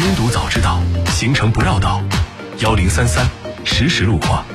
边读早知道，行程不绕道。1033实时路况。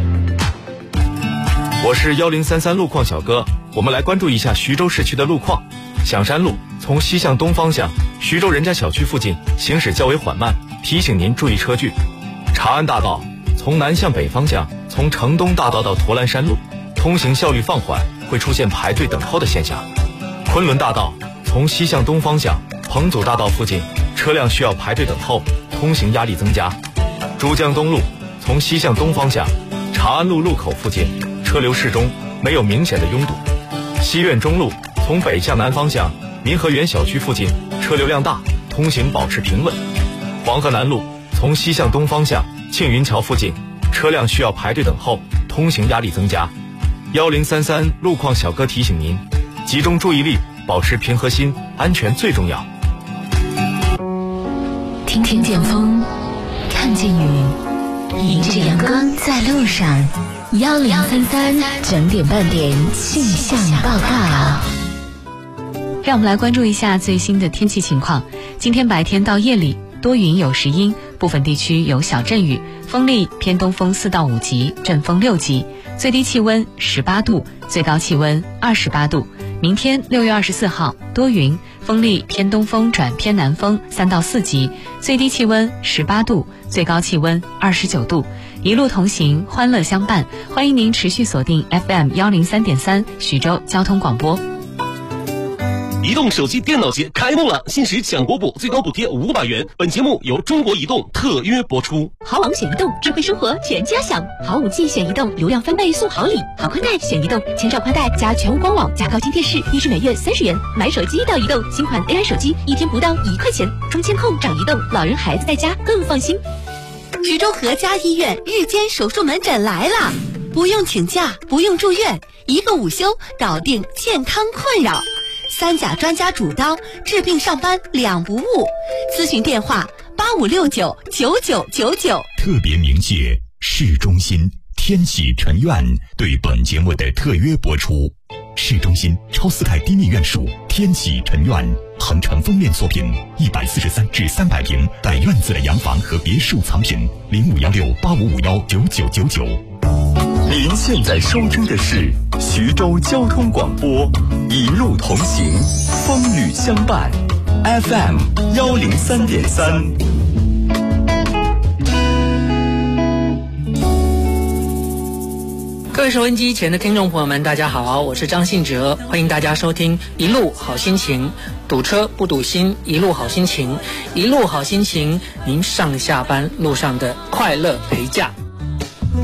我是1033路况小哥，我们来关注一下徐州市区的路况。响山路从西向东方向，徐州人家小区附近行驶较为缓慢，提醒您注意车距。长安大道从南向北方向，从城东大道到驼栏山路，通行效率放缓，会出现排队等候的现象。昆仑大道从西向东方向，彭祖大道附近车辆需要排队等候，通行压力增加。珠江东路从西向东方向，长安路路口附近车流适中，没有明显的拥堵。西苑中路从北向南方向，民和园小区附近车流量大，通行保持平稳。黄河南路从西向东方向，庆云桥附近车辆需要排队等候，通行压力增加。1033路况小哥提醒您，集中注意力，保持平和心，安全最重要。 听见风，看见雨，迎着阳光在路上。1033整点半点气象报告。 让我们来关注一下最新的天气情况。今天白天到夜里多云有时阴，部分地区有小阵雨，风力偏东风4到5级，阵风6级，最低气温18度，最高气温28度。明天6月24号多云，风力偏东风转偏南风3到4级，最低气温18度，最高气温29度。一路同行，欢乐相伴，欢迎您持续锁定 FM 103.3徐州交通广播。 移动手机电脑节开幕了，限时抢国补，最高补贴500元。本节目由中国移动特约播出。 豪网选移动，智慧生活全家享。豪5G 选移动，流量翻倍送好礼。好宽带选移动，千兆宽带加全屋光网加高清电视，1支每月30元。买手机到移动，新款 AI 手机1天不到1块钱。中监控找移动，老人孩子在家更放心。徐州和家医院日间手术门诊来了，不用请假，不用住院，一个午休搞定健康困扰。3甲专家主刀，治病上班2不误。咨询电话85699999。 特别鸣谢市中心天喜臣院对本节目的特约播出。市中心超四泰低密院属天喜臣院，恒城封面作品143至300平带院子的洋房和别墅藏品，051685519999。 您现在收听的是徐州交通广播，一路同行，风雨相伴 ，FM 103.3。 各位收音机前的听众朋友们，大家好，我是张信哲，欢迎大家收听一路好心情，堵车不堵心，一路好心情，一路好心情，您上下班路上的快乐陪驾。